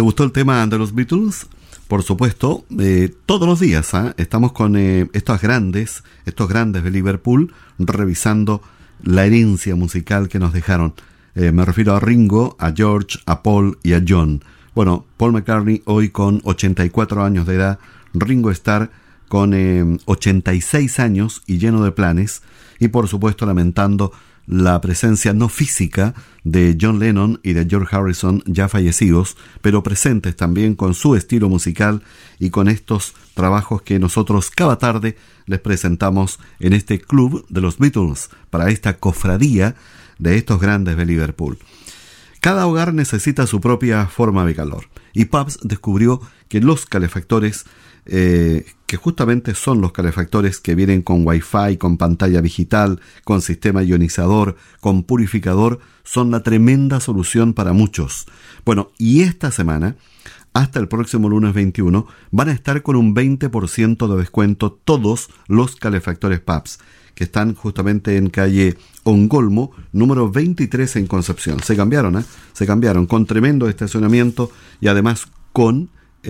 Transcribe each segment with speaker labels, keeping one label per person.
Speaker 1: ¿Te gustó el tema de los Beatles? Por supuesto, todos los días estamos con estos grandes de Liverpool, revisando la herencia musical que nos dejaron. Me refiero a Ringo, a George, a Paul y a John. Bueno, Paul McCartney hoy con 84 años de edad, Ringo Starr con 86 años y lleno de planes, y por supuesto lamentando la presencia no física de John Lennon y de George Harrison, ya fallecidos, pero presentes también con su estilo musical y con estos trabajos que nosotros cada tarde les presentamos en este club de los Beatles, para esta cofradía de estos grandes de Liverpool. Cada hogar necesita su propia forma de calor, y Pabst descubrió que los calefactores, que justamente son los calefactores que vienen con Wi-Fi, con pantalla digital, con sistema ionizador, con purificador, son la tremenda solución para muchos. Bueno, y esta semana, hasta el próximo lunes 21, van a estar con un 20% de descuento todos los calefactores Pabst, que están justamente en calle Ongolmo, número 23 en Concepción. Se cambiaron con tremendo estacionamiento y además con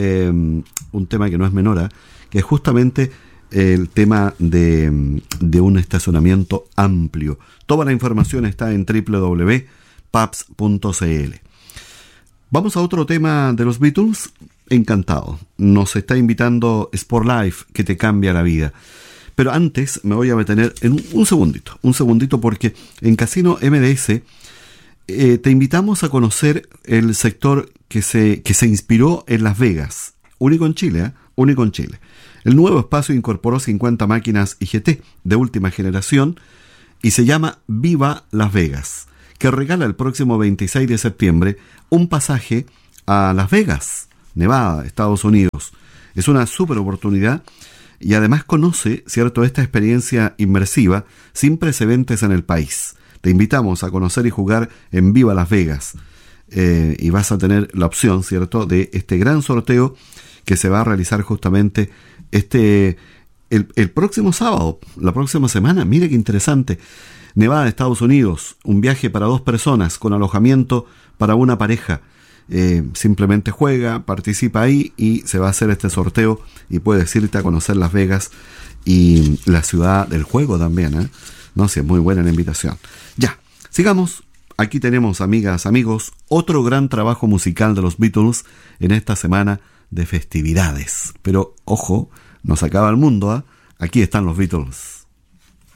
Speaker 1: un tema que no es menor, que es justamente el tema de un estacionamiento amplio. Toda la información está en www.pabst.cl. Vamos a otro tema de los Beatles. Encantado. Nos está invitando Sport Life, que te cambia la vida. Pero antes me voy a detener en un segundito, porque en Casino MDS te invitamos a conocer el sector que se inspiró en Las Vegas. Único en Chile. El nuevo espacio incorporó 50 máquinas IGT de última generación y se llama Viva Las Vegas, que regala el próximo 26 de septiembre un pasaje a Las Vegas, Nevada, Estados Unidos. Es una súper oportunidad y además conoce, ¿cierto?, esta experiencia inmersiva sin precedentes en el país. Te invitamos a conocer y jugar en Viva Las Vegas. Y vas a tener la opción, ¿cierto?, de este gran sorteo que se va a realizar justamente el próximo sábado, la próxima semana. Mire qué interesante. Nevada, Estados Unidos, un viaje para 2 personas con alojamiento para una pareja. Simplemente juega, participa ahí y se va a hacer este sorteo y puedes irte a conocer Las Vegas y la ciudad del juego también, No sé, muy buena la invitación. Ya, sigamos. Aquí tenemos, amigas, amigos, otro gran trabajo musical de los Beatles en esta semana de festividades. Pero, ojo, no se acaba el mundo, Aquí están los Beatles.